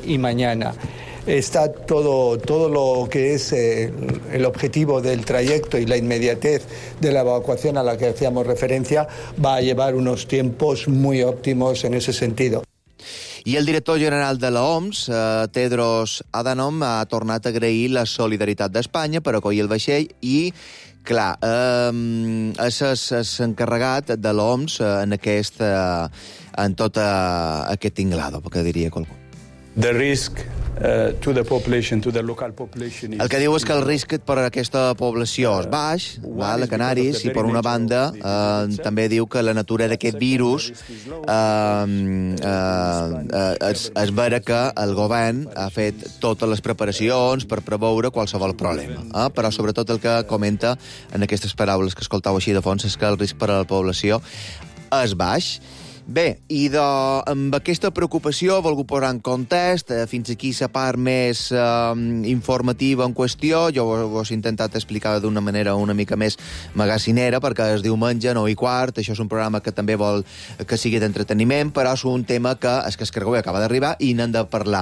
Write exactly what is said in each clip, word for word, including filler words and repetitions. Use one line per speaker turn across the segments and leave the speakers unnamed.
y mañana. Está todo, todo lo que es eh, el objetivo del trayecto y la inmediatez de la evacuación a la que hacíamos referencia va a llevar unos tiempos muy óptimos en ese sentido.
I el director general de l'O M S, eh, Tedros Adhanom, ha tornat a agrair la solidaritat d'Espanya per acollir el vaixell i, clar, eh, és encarregat de l'O M S en, aquest, eh, en tot eh, aquest tinglado, que diria qualcú.
The risk uh, to the population, to the local population is...
El que diu és que el risc per a aquesta població és baix, val, a Canaris, i per una banda eh, també diu que la natura d'aquest virus eh, eh, eh, és, és vera que el govern ha fet totes les preparacions per preveure qualsevol problema. Eh? Però sobretot el que comenta en aquestes paraules que escoltau així de fons és que el risc per a la població és baix. Bé, i de, amb aquesta preocupació he volgut posar en context, eh, fins aquí la part més eh, informativa en qüestió. Jo us he intentat explicar d'una manera una mica més magacinera, perquè es diumenge, nou i quart, això és un programa que també vol que sigui d'entreteniment, però és un tema que és que es Creuer acaba d'arribar i n'hem de parlar.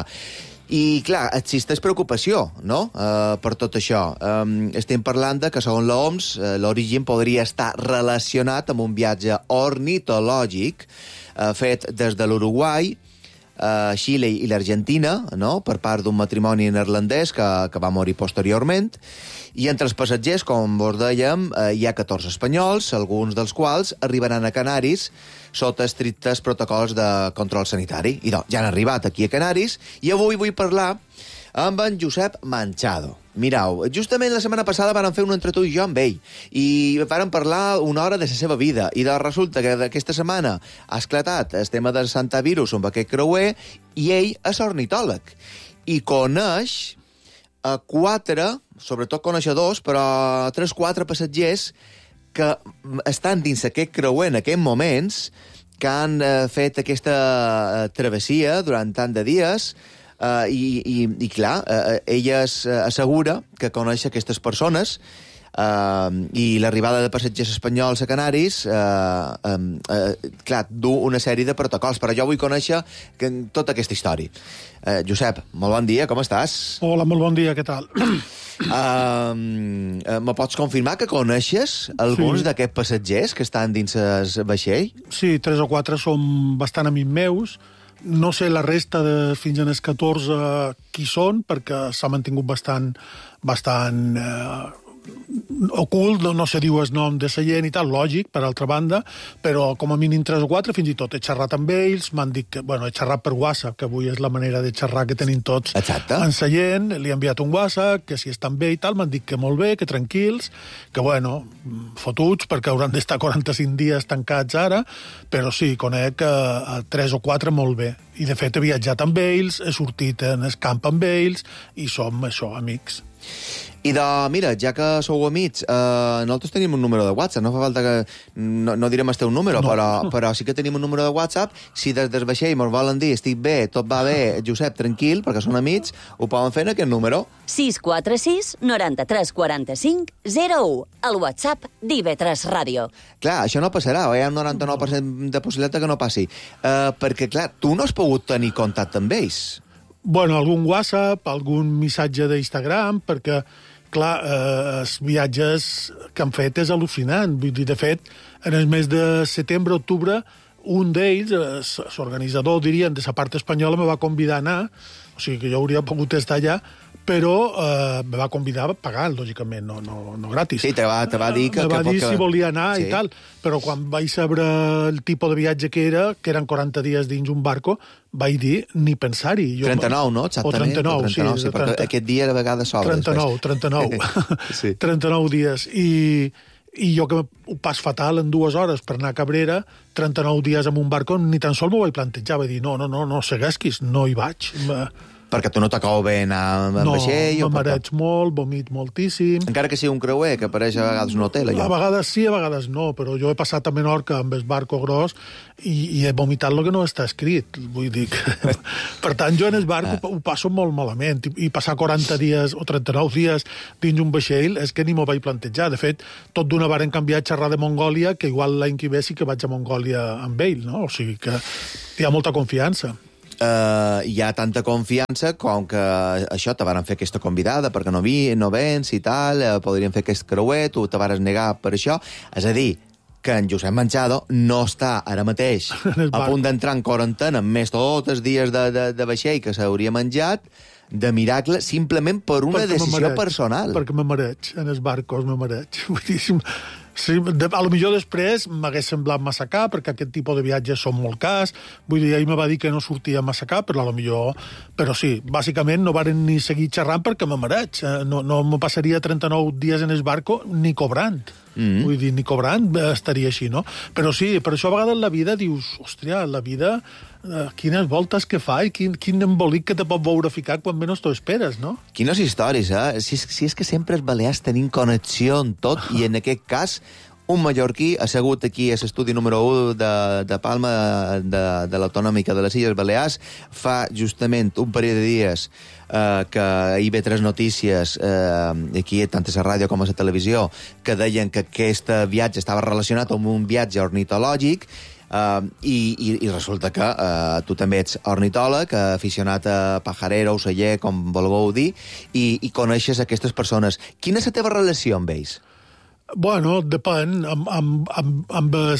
I, clar, existeix preocupació, no?, uh, per tot això. Um, estem parlant de que, segons l'O M S, uh, l'origen podria estar relacionat amb un viatge ornitològic uh, fet des de l'Uruguai, uh, Xile i l'Argentina, no?, per part d'un matrimoni neerlandès que, que va morir posteriorment. I entre els passatgers, com vos dèiem, uh, hi ha catorze espanyols, alguns dels quals arribaran a Canaris sota estrictes protocols de control sanitari. I doncs, ja han arribat aquí a Canaris i avui vull parlar amb en Josep Manchado. Mirau, justament la setmana passada van fer un entretú i jo amb ell i van parlar una hora de la seva vida i de resulta que aquesta setmana ha esclatat el tema del santavirus amb aquest creuer i ell és ornitòleg i coneix a quatre, sobretot coneixedors, però tres, quatre passatgers que estan dins aquest creuer en aquests moments, que han eh, fet aquesta eh, travessia durant tant de dies, eh, i, i, i clar, eh, ella es, eh, assegura que coneix aquestes persones, eh, i l'arribada de passatgers espanyols a Canaris, eh, eh, eh, clar, du una sèrie de protocols, però jo vull conèixer que, tota aquesta història. Eh, Josep, molt bon dia, com estàs?
Hola, molt bon dia, què tal?
Uh, me pots confirmar que coneixes alguns sí. d'aquests passatgers que estan dins el vaixell?
Sí, tres o quatre són bastant amics meus. No sé la resta de fins en els catorze qui són, perquè s'ha mantingut bastant, bastant eh, ocult, no, no se diu el nom de la gent i tal, lògic, per altra banda, però com a mínim tres o quatre, fins i tot he xerrat amb ells, m'han dit que, bueno, he xerrat per WhatsApp, que avui és la manera de xerrar que tenim tots
Exacte.
En la gent, li he enviat un WhatsApp, que si estan bé i tal, m'han dit que molt bé, que tranquils, que bueno, fotuts, perquè hauran d'estar quaranta-cinc dies tancats ara, però sí, conec a, a tres o quatre molt bé. I de fet he viatjat amb ells, he sortit en el camp amb ells, i som, això, amics.
I de, mira, ja que sou amics, eh, nosaltres tenim un número de WhatsApp, no fa falta que... No, no direm el teu número, no. però, però sí que tenim un número de WhatsApp. Si des del vaixell mos volen dir estic bé, tot va bé, Josep, tranquil, perquè són amics, ho poden fer en aquest número.
sis quatre sis, noranta-tres, quaranta-cinc, zero u, el WhatsApp d'I V tres Ràdio.
Clar, això no passarà, hi ha un noranta-nou per cent de possibilitat que no passi. Eh, perquè, clar, tu no has pogut tenir contacte amb ells.
Bueno, algun WhatsApp, algun missatge d'Instagram, perquè, clar, eh, els viatges que han fet és al·lucinant. Vull dir, de fet, en el mes de setembre-octubre, un d'ells, l'organitzador, dirien, de la part espanyola, me va convidar a anar, o sigui que jo hauria pogut estar allà, però eh, me va convidar a pagar, lògicament, no, no, no gratis.
Sí, te va, te va dir que...
Me va
que
dir
que...
si volia anar
sí.
i tal, però quan vaig saber el tipus de viatge que era, que eren quaranta dies dins un barco, vaig dir ni pensar-hi. Jo...
trenta-nou, no? Exactament.
O trenta-nou,
o trenta-nou sí, sí perquè trenta... aquest dia a vegades s'obre.
trenta-nou, trenta-nou. sí. trenta-nou dies. I, I jo que ho pas fatal en dues hores per anar a Cabrera, trenta-nou dies en un barco, ni tan sols m'ho vaig plantejar. Vaig dir, no, no, no, no seguesquis, no hi vaig.
Perquè tu no t'acaba bé anar amb
no,
vaixell?
No, me mareig molt, vomit moltíssim.
Encara que sigui un creuer, que apareix a vegades un hotel, allò.
A vegades sí, a vegades no, però jo he passat a Menorca amb el barco gros i, i he vomitat el que no està escrit. Vull dir que... per tant, jo en el barco ah. ho passo molt malament. I, i passar quaranta dies o trenta-nou dies dins un vaixell és que ni m'ho vaig plantejar. De fet, tot d'una varen canviar a xerrar de Mongòlia, que igual l'any que ve sí que vaig a Mongòlia amb ell, no? O sigui que hi ha molta confiança.
Uh, hi ha tanta confiança com que això te van fer aquesta convidada perquè no, vi, no vens i tal, uh, podrien fer aquest creuer, tu te vas negar per això. És a dir, que en Josep Manchado no està ara mateix a punt d'entrar en quarantena més tots els dies de, de, de vaixell que s'hauria menjat de miracle simplement per una perquè decisió personal.
Perquè me mareig, en els barcos me mareig. Vull dir, sí, de, a lo millor després m'hagués semblat massa car, perquè aquest tipus de viatges són molt cars. Vull dir, ell me va dir que no sortia massa car, però a lo millor... Però sí, bàsicament no varen ni seguir xerrant perquè me mareig. No, no me passaria trenta-nou dies en el barco ni cobrant. Mm. Vull dir, ni cobrant estaria així, no? Però sí, per això a vegades la vida dius, hòstia, la vida... Uh, quines voltes que fa i quin, quin embolic que te pot veure ficar quan menys t'ho esperes, no?
Quines històries, eh? Si és, si és que sempre els balears tenim connexió en tot, i en aquest cas un mallorquí assegut aquí a l'estudi número u de, de Palma de, de l'Autonòmica de les Illes Balears fa justament un parell de dies eh, que hi ve tres notícies eh, aquí tant a la ràdio com a la televisió que deien que aquest viatge estava relacionat amb un viatge ornitològic. Uh, i, i, i resulta que uh, tu també ets ornitòleg, aficionat a pajarero, oceller, com vulgueu dir, i, i coneixes aquestes persones. Quina és la teva relació amb ells?
Bueno, depèn. Amb, amb, amb, amb es...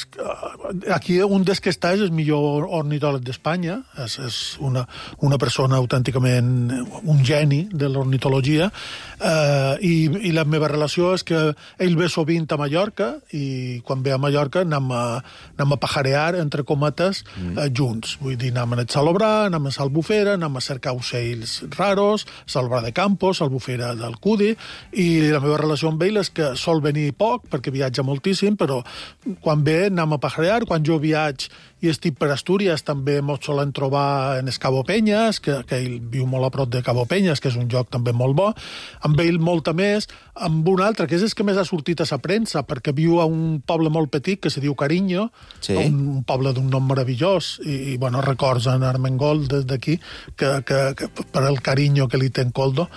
Aquí un dels que està és el millor ornitòleg d'Espanya. És, és una, una persona autènticament un geni de l'ornitologia. Eh, i, I la meva relació és que ell ve sovint a Mallorca i quan ve a Mallorca anem a, anem a pajarear, entre cometes, mm. eh, junts. Vull dir, anem a Salobrar, anem a Salbufera, anem a cercar ocells raros, Salobrar de Campos, Salbufera d'Alcudi, i la meva relació amb ell és que sol venir poc, perquè viatja moltíssim, però quan ve anem a pajarear. Quan jo viatge i estic per Astúries també mos solen trobar en es Cabo Penyes, que, que ell viu molt a prop de Cabo Penyes, que és un lloc també molt bo. Amb ell molta més, amb un altre, que és el que més ha sortit a la premsa, perquè viu a un poble molt petit que se diu Carinyo, sí. un, un poble d'un nom meravellós, i, i bueno, records en Armengol des d'aquí, que, que, que per el carinyo que li té en Coldo.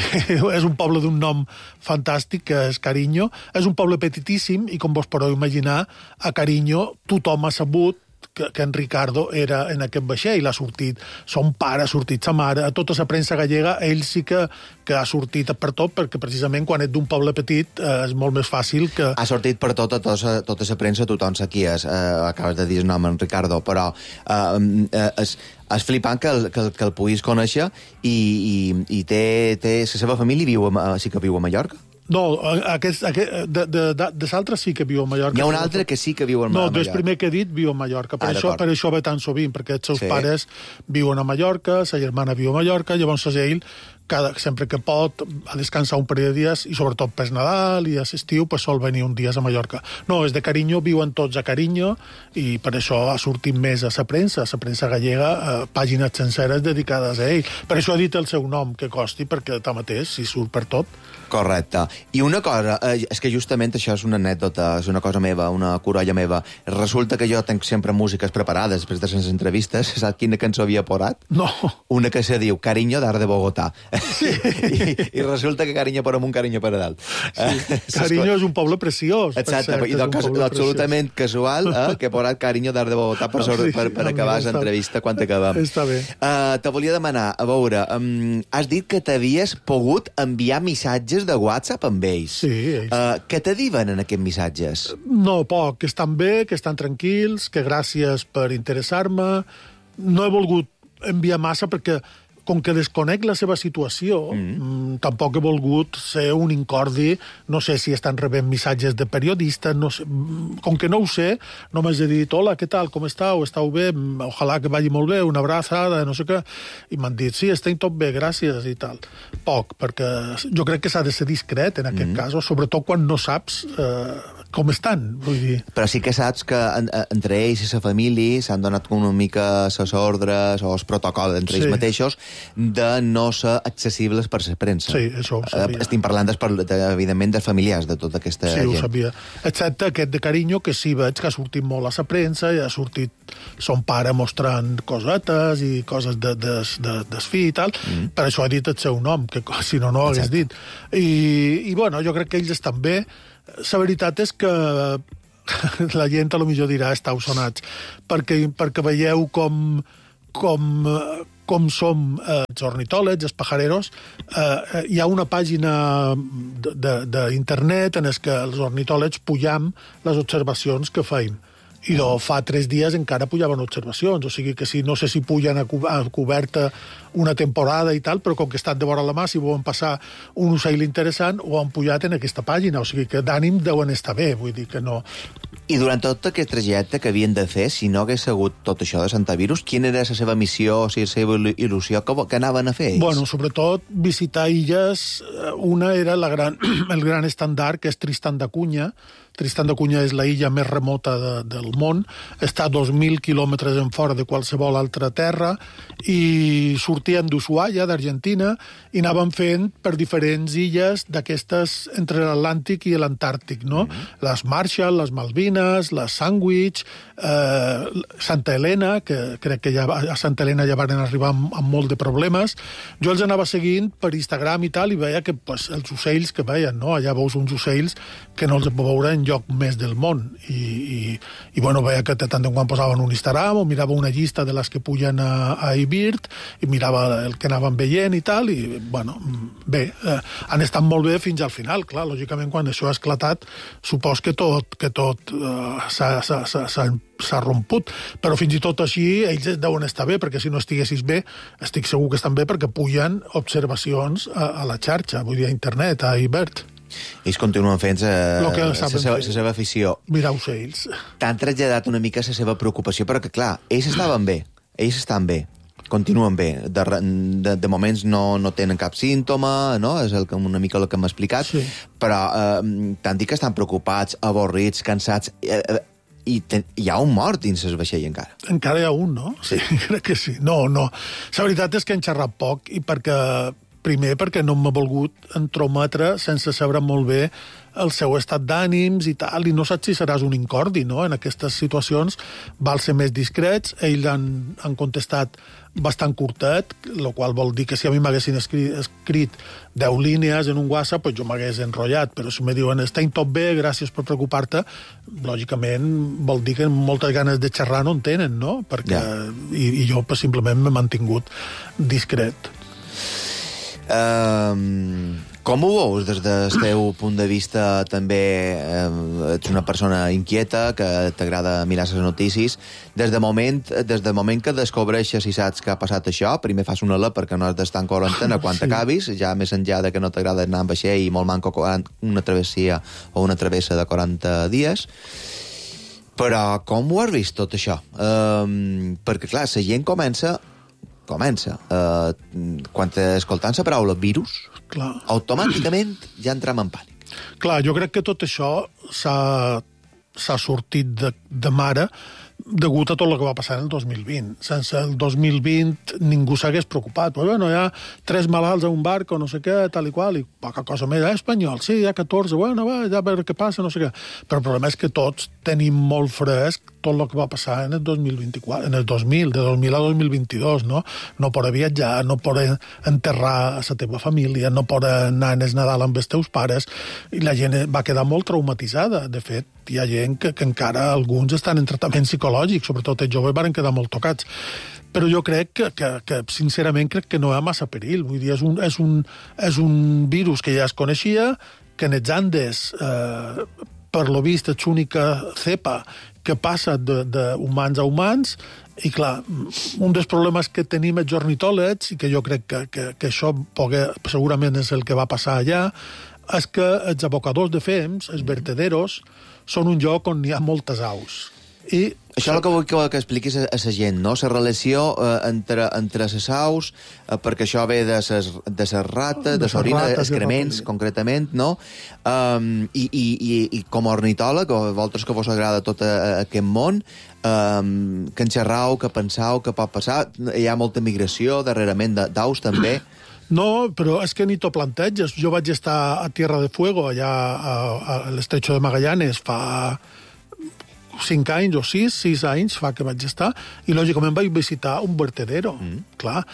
És un poble d'un nom fantàstic, que és Carinyo. És un poble petitíssim, i com vos podeu imaginar, a Carinyo tothom ha sabut que, que en Ricardo era en aquest vaixell. Ha sortit son pare, ha sortit sa mare, a tota la premsa gallega, ell sí que, que ha sortit per tot, perquè precisament quan ets d'un poble petit eh, és molt més fàcil que...
Ha sortit per tot, a tota, tota la premsa, tothom sa qui és. Eh, acabes de dir el nom, en Ricardo, però eh, eh, és, és flipant que el, que, que el puguis conèixer i, i, i té, té, la seva família viu a, sí que viu a Mallorca?
No, aquest, aquest, de, de, de, de l'altre sí que viu a Mallorca.
Hi ha un altre que sí que viu a
Mallorca.
No,
del primer que he dit viu a Mallorca. Per,
ah,
això, per això ve tan sovint, perquè els seus
sí.
pares viuen a Mallorca, sa germana viu a Mallorca, llavors ell, cada, sempre que pot, a descansar un parell de dies, i sobretot per Nadal i a l'estiu, pues, sol venir un dies a Mallorca. No, és de Carinyo, viuen tots a Carinyo, i per això ha sortit més a la premsa, a la premsa gallega, eh, pàgines senceres dedicades a ell. Per això ha dit el seu nom, que costi, perquè tanmateix, si surt per tot.
Correcte. I una cosa, eh, és que justament això és una anècdota, és una cosa meva, una corolla meva. Resulta que jo tenc sempre músiques preparades després de les entrevistes. Saps quina cançó havia posat?
No.
Una que se diu Cariño d'Art de Bogotà. Sí. I, I resulta que Cariño per amunt, Cariño per a dalt.
Sí. Cariño és un poble preciós.
Exacte, cert, i absolutament casual eh, que he posat Cariño d'Art de Bogotà per, sí, per, per acabar l'entrevista quan acabem.
Està bé.
Uh, te volia demanar, a veure, um, has dit que t'havies pogut enviar missatges de WhatsApp amb ells.
Sí, ells.
Uh, què te diuen en aquests missatges?
No, poc. Que estan bé, que estan tranquils, que gràcies per interessar-me. No he volgut enviar massa perquè, com que desconec la seva situació, mm. tampoc he volgut ser un incordi. No sé si estan rebent missatges de periodistes, no sé. Com que no ho sé, només he dit, hola, què tal, com estàu? Estàu bé? Ojalà que vagi molt bé, una abraçada, no sé què. I m'han dit, sí, estem tot bé, gràcies, i tal. Poc, perquè jo crec que s'ha de ser discret en aquest mm. cas, sobretot quan no saps eh, com estan, vull dir.
Però sí que saps que en, entre ells i la família s'han donat una mica les ordres o els protocols entre sí. ells mateixos de no ser accessibles per la premsa.
Sí, això ho sabia.
Estem parlant, de, evidentment, dels familiars de tota aquesta
sí,
gent.
Sí, ho sabia. Excepte aquest de Carinyo, que sí veig que ha sortit molt a la premsa, i ha sortit son pare mostrant cosetes i coses de, de, de, desfi i tal. Mm. Per això ha dit el seu nom, que si no, no ho hagués dit. I, I, bueno, jo crec que ells estan bé. La veritat és que la gent a lo millor dirà estàu sonats, perquè, perquè veieu com com, com som eh, els ornitòlegs, els pajareros, eh, hi ha una pàgina d'internet en què els ornitòlegs pujam les observacions que feim. I de fa tres dies encara pujaven observacions, o sigui que si, no sé si pugen a, cu a coberta una temporada i tal, però com que estan de vora la mà, si volen passar un ocell interessant, ho han pujat en aquesta pàgina, o sigui que d'ànim deuen estar bé, vull dir que no...
I durant tot aquest trajecte que havien de fer, si no hagués hagut tot això de Santavirus, quina era la seva missió, o sigui, la seva il·lusió, que, que anaven a fer ells?
Bueno, sobretot visitar illes. Una era la gran, el gran estandard, que és Tristan da Cunha. Tristan da Cunha és la illa més remota de, del món, està a dos mil quilòmetres en fora de qualsevol altra terra, i sortien d'Ushuaia, d'Argentina, i anaven fent per diferents illes d'aquestes entre l'Atlàntic i l'Antàrtic, no? Mm-hmm. Les Marshall, les Malvines, les Sandwich, eh, Santa Helena, que crec que ja, a Santa Helena ja van arribar amb, amb molt de problemes. Jo els anava seguint per Instagram i tal, i veia que pues, els ocells que veien, no? Allà veus uns ocells que no els puc veure en lloc més del món. I, i, i bueno, veia que de tant en quant posaven un Instagram o mirava una llista de les que pugen a, a iBird i mirava el que anaven veient i tal, i bueno, bé, eh, han estat molt bé fins al final, clar, lògicament quan això ha esclatat supos que tot, que tot eh, s'ha romput, però fins i tot així ells deuen estar bé, perquè si no estiguessis bé, estic segur que estan bé perquè pugen observacions a, a la xarxa, vull dir, a internet, a iBird.
Ells continuen fent la seva, seva afició.
Mirar ocells.
T'han traslladat una mica la seva preocupació, però que, clar, ells estaven bé, ells estan bé, continuen bé. De, de, de moments no, no tenen cap símptoma, no? És el, una mica el que m'ha explicat, sí. Però eh, t'han dit que estan preocupats, avorrits, cansats... Eh, eh, i ten, hi ha un mort dins el vaixell encara.
Encara hi ha un, no? Sí, crec que sí. No, no. La veritat és que han xerrat poc i perquè... Primer, perquè no m'ha volgut entrometre sense saber molt bé el seu estat d'ànims i tal, i no saps si seràs un incordi, no? En aquestes situacions val ser més discrets. Ells han, han contestat bastant curtet, el qual vol dir que si a mi m'haguessin escrit, escrit deu línies en un WhatsApp, pues jo m'hagués enrotllat, però si me diuen estem tot bé, gràcies per preocupar-te, lògicament vol dir que moltes ganes de xerrar no en tenen, no? Perquè, ja. i, i jo pues, simplement m'he mantingut discret.
Um, com ho veus des del teu punt de vista? També um, ets una persona inquieta que t'agrada mirar les notícies. Des de moment, des del moment que descobreixes i saps que ha passat això, primer fas una alè perquè no has d'estar en quarantena quan sí. T'acabis, ja més enllà de que no t'agrada anar amb vaixell i molt manco una travessia o una travessa de quaranta dies. Però com ho has vist tot això? Um, perquè clar, la gent comença comença. Uh, quan escoltant la paraula virus, clar. Automàticament ja entrem en pànic.
Clar, jo crec que tot això s'ha sortit de, de mare degut a tot el que va passar en el dos mil vint. Sense el dos mil vint ningú s'hagués preocupat. Però, bueno, hi ha tres malalts a un barco, no sé què, tal i qual, i poca cosa més. Eh, espanyol, sí, hi ha catorze, bueno, va, ja a veure què passa, no sé què. Però el problema és que tots tenim molt fresc tot el que va passar en el dos mil vint-i-quatre, en el dos mil, de dos mil a dos mil vint-i-dos, no? No poder viatjar, no poder enterrar a la teva família, no poder anar en el Nadal amb els teus pares, i la gent va quedar molt traumatitzada. De fet, hi ha gent que, que encara alguns estan en tractament psicològic, sobretot els joves van quedar molt tocats. Però jo crec que, que, que sincerament, crec que no hi ha massa perill. Vull dir, és un, és un, és un virus que ja es coneixia, que en els Andes, eh, per lo vist, és l'única cepa que passa d'humans a humans, i clar, un dels problemes que tenim els ornitòlegs, i que jo crec que, que, que això pogue, segurament és el que va passar allà, és que els abocadors de fems, els vertederos, són un lloc on hi ha moltes aus. I
això és el que vull que, que expliquis a, a la gent, no? La relació eh, entre, entre les aus, eh, perquè això ve de les de ses rates, de l'orina, excrements, concretament, no? Um, i, i, i, I com a ornitòleg, o vosaltres que vos agrada tot a, a aquest món, um, que en xerrau, que pensau, que pot passar, hi ha molta migració darrerament d'aus també.
No, però és que ni t'ho planteges. Jo vaig estar a Tierra de Fuego, allà a, a l'Estrecho de Magallanes, fa cinc anys o sis, sis anys fa que vaig estar, i lògicament vaig visitar un vertedero. Mm. Clar,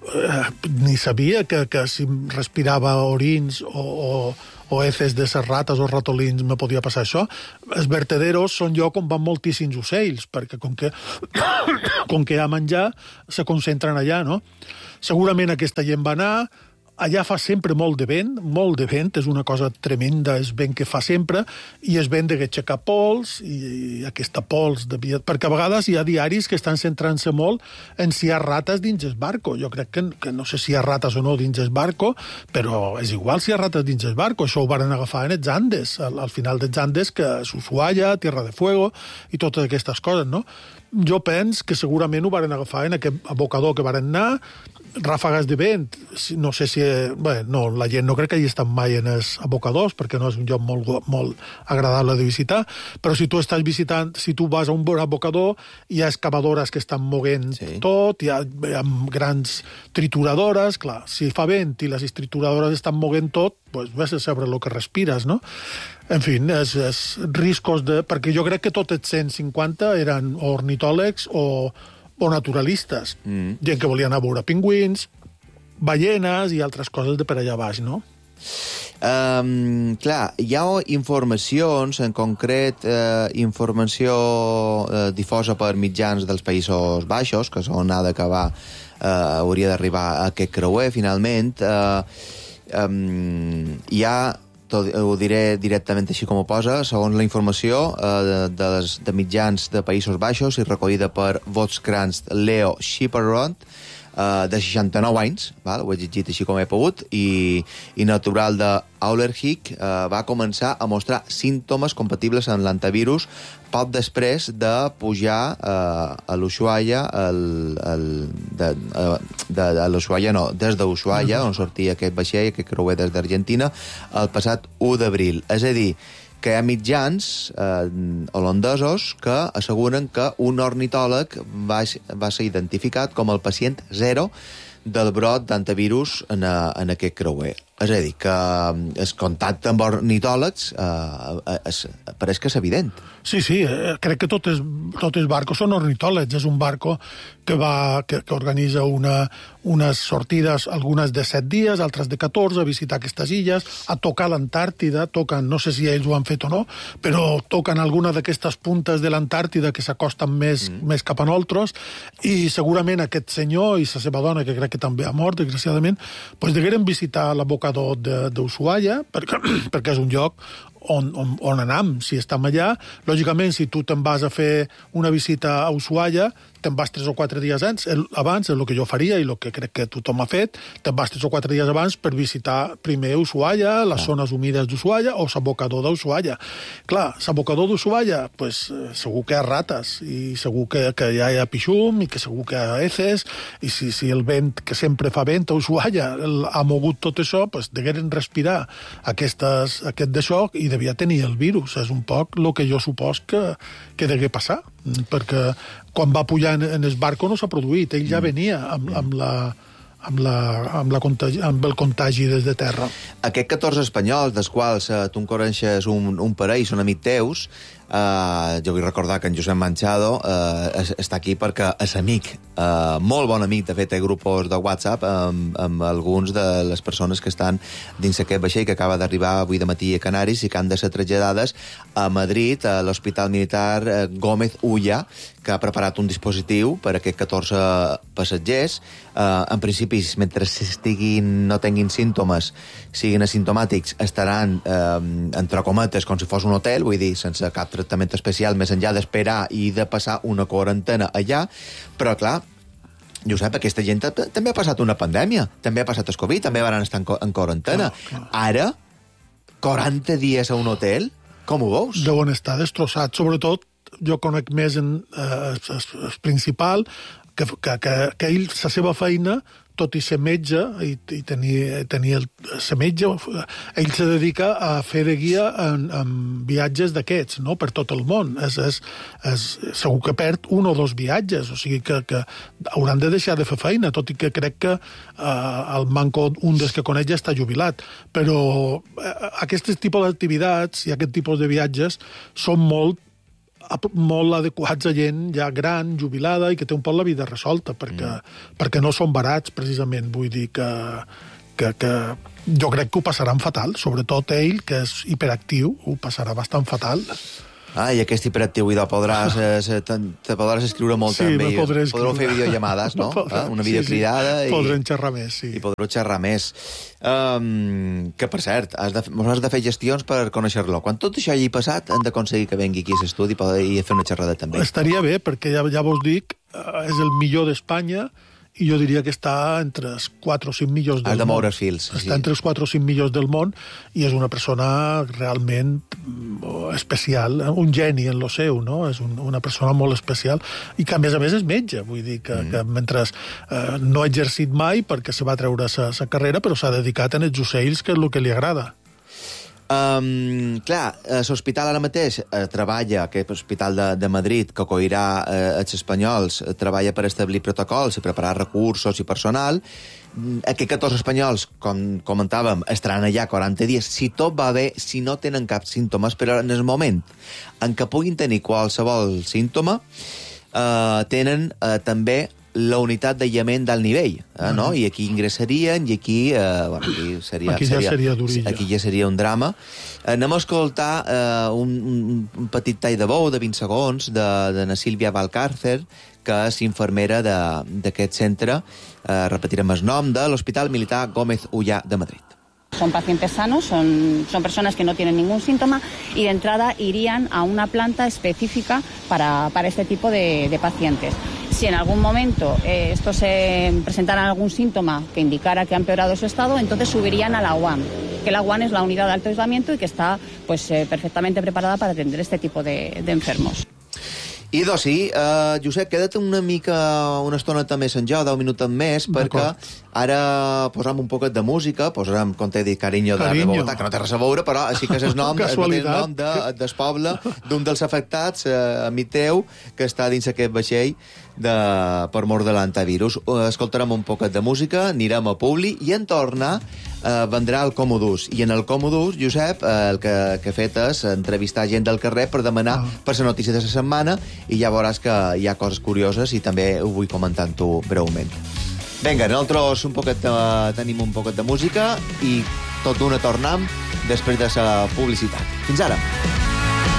eh, ni sabia que, que si respirava orins o, o, o heces de ses rates o ratolins me podia passar això. Els vertederos són lloc on van moltíssims ocells, perquè com que, com que hi ha menjar, se concentren allà, no? Segurament aquesta gent va anar. Allà fa sempre molt de vent, molt de vent, és una cosa tremenda, és vent que fa sempre, i és vent de aixecar pols, i, i aquesta pols, de... perquè a vegades hi ha diaris que estan centrant-se molt en si hi ha rates dins el barco. Jo crec que, que no sé si hi ha rates o no dins el barco, però és igual si hi ha rates dins el barco. Això ho van agafar en els Andes, al, al final dels Andes, que és Ushuaia, Tierra de Fuego, i totes aquestes coses, no? Jo penso que segurament ho van agafar en aquest abocador que van anar, ràfegues de vent, no sé si... Bé, no, la gent no crec que hi estan mai en els abocadors, perquè no és un lloc molt, molt agradable de visitar, però si tu estàs visitant, si tu vas a un bon abocador, hi ha excavadores que estan moguent sí. tot, hi ha, hi ha grans trituradores, clar, si fa vent i les trituradores estan moguent tot, doncs ves a saber el que respires, no? En fi, és, és riscos de... Perquè jo crec que tots els cent cinquanta eren ornitòlegs o o naturalistes. Mm. Gent que volia anar a veure pingüins, ballenes i altres coses de per allà baix, no?
Um, clar, hi ha informacions, en concret eh, informació eh, difosa per mitjans dels Països Baixos, que és on ha d'acabar, eh, hauria d'arribar a aquest creuer, finalment. Eh, um, hi ha tot, ho diré directament així com ho posa, segons la informació eh, de, les, de mitjans de Països Baixos i recollida per Volkskrantz Leo Schipperrod, eh, de seixanta-nou anys, val? Ho he llegit així com he pogut, i, i natural de Aulerhik, eh, va començar a mostrar símptomes compatibles amb l'antivirus poc després de pujar eh, a l'Ushuaia, el, el, de, de, de l'Ushuaia no, des d'Ushuaia, on sortia aquest vaixell, aquest creuer des d'Argentina, el passat u d'abril. És a dir, que hi ha mitjans eh, holandesos que asseguren que un ornitòleg va, va ser identificat com el pacient zero del brot d'antivirus en, a, en aquest creuer. És a dir, que el contacte amb ornitòlegs eh, es, pareix que és evident.
Sí, sí, eh, crec que tots tot els barcos són ornitòlegs. És un barco que, va, que, que organitza una, unes sortides, algunes de set dies, altres de catorze, a visitar aquestes illes, a tocar l'Antàrtida, toquen, no sé si ells ho han fet o no, però toquen alguna d'aquestes puntes de l'Antàrtida que s'acosten més, mm. més cap a nosaltres, i segurament aquest senyor i la seva dona, que crec que també ha mort, desgraciadament, doncs degueren visitar l'abocador d'Ushuaia, perquè, perquè és un lloc on, on, on anam, si estem allà. Lògicament, si tu te'n vas a fer una visita a Ushuaia, te'n vas tres o quatre dies abans, abans, és el que jo faria i el que crec que tothom ha fet, te'n vas tres o quatre dies abans per visitar primer Ushuaia, les ah. zones humides d'Ushuaia o l'abocador d'Ushuaia. Clar, l'abocador d'Ushuaia, pues, segur que hi ha rates i segur que, que ja hi ha pixum i que segur que hi ha heces, i si, si el vent, que sempre fa vent a Ushuaia, ha mogut tot això, pues, degueren respirar aquestes, aquest d'això i devia tenir el virus. És un poc el que jo supos que, que degué passar, perquè quan va pujar en el barco no s'ha produït, ell ja venia amb, amb, la, amb, la, amb, la contagi, amb el contagi des de terra.
Aquests catorze espanyols, dels quals eh, tu en coneixes un, un parell, són amics teus, eh, jo vull recordar que en Josep Manchado eh, està aquí perquè és amic, eh, molt bon amic, de fet té grupos de WhatsApp amb, amb alguns de les persones que estan dins aquest vaixell que acaba d'arribar avui de matí a Canaris i que han de ser traslladades a Madrid, a l'Hospital Militar eh, Gómez Ulla, que ha preparat un dispositiu per a aquests catorze passatgers. Eh, en principi, mentre estiguin, no tinguin símptomes, siguin asimptomàtics, estaran, eh, entre cometes, com si fos un hotel, vull dir, sense cap tractament especial, més enllà d'esperar i de passar una quarantena allà. Però, clar, Josep, aquesta gent també ha passat una pandèmia, també ha passat el Covid, també van estar en quarantena. Clar, clar. Ara, quaranta dies a un hotel, com ho veus?
Deuen estar destrossats, sobretot jo conec més en eh, el, el principal, que, que, que, que ell, la seva feina, tot i ser metge, i, i tenir, tenir el, ser metge, ell se dedica a fer de guia en, en viatges d'aquests, no?, per tot el món. És, és, és, segur que perd un o dos viatges, o sigui que, que hauran de deixar de fer feina, tot i que crec que eh, el manco, un dels que coneix ja està jubilat. Però eh, aquest tipus d'activitats i aquest tipus de viatges són molt molt adequats a gent ja gran, jubilada, i que té un poc la vida resolta, perquè, mm. perquè no són barats, precisament. Vull dir que, que, que jo crec que ho passaran fatal, sobretot ell, que és hiperactiu, ho passarà bastant fatal.
Ah, i aquest hiperactiu, idò, podràs, eh, te, te podràs escriure molt
sí,
també.
Podré
podreu fer videollamades, no?
Podré,
ah, una videocridada.
Sí, sí.
I,
podrem xerrar més, sí.
I podreu xerrar més. Um, que, per cert, has de, has de fer gestions per conèixer-lo. Quan tot això hagi passat, hem d'aconseguir que vengui aquí a l'estudi i poder fer una xerrada també.
Estaria bé, perquè ja, ja vos dic, és el millor d'Espanya, i jo diria que està entre els quatre o cinc millors del món.
Has de moure els fils.
Està
sí.
entre els quatre o cinc millors del món i és una persona realment especial, un geni en lo seu, no? És un, una persona molt especial i que, a més a més, és metge. Vull dir que, mm. que mentre eh, no ha exercit mai perquè se va treure sa, sa carrera, però s'ha dedicat en els ocells, que és el que li agrada.
Um, clar, l'hospital ara mateix eh, treballa, aquest hospital de, de Madrid, que acollirà eh, els espanyols, eh, treballa per establir protocols i preparar recursos i personal. Aquests catorze espanyols, com comentàvem, estaran allà quaranta dies. Si tot va bé, si no tenen cap símptomes, però en el moment en què puguin tenir qualsevol símptoma, eh, tenen eh, també la unitat d'aïllament d'alt nivell, eh, no? I aquí ingressarien, i aquí, eh, bueno, aquí seria...
Aquí ja seria, seria d'orilla.
Aquí ja seria un drama. Eh, anem a escoltar eh, un, un, un petit tall de veu de vint segons de, de na Sílvia Valcárcer, que és infermera d'aquest centre. Eh, repetirem el nom de l'Hospital Militar Gómez Ullà de Madrid.
Son pacientes sanos, son, son personas que no tienen ningún síntoma y de entrada irían a una planta específica para, para este tipo de, de pacientes. Si en algún momento eh, estos se eh, presentaran algún síntoma que indicara que ha empeorado su estado, entonces subirían a la U A M, que la U A M es la unidad de alto aislamiento y que está pues, eh, perfectamente preparada para atender este tipo de, de enfermos.
I doncs sí, uh, Josep, queda't una mica, una estoneta més en jo, deu minuts més, perquè ara posam un poquet de música, posarem, com t'he dit, Carinyo, de Bogotà, que no té res a veure, però així que és el nom, el nom de, del poble d'un dels afectats, eh, amic teu, que està dins aquest vaixell de, per mort de l'antivirus. Escoltarem un poquet de música, anirem a Publi i en tornar eh, vendrà el Comodús. I en el Comodús, Josep, eh, el que, que he fet és entrevistar gent del carrer per demanar ah. per la notícia de la setmana i ja veuràs que hi ha coses curioses i també ho vull comentar amb tu breument. Vinga, nosaltres un poquet de, tenim un poquet de música i tot d'una tornam després de la publicitat. Fins ara!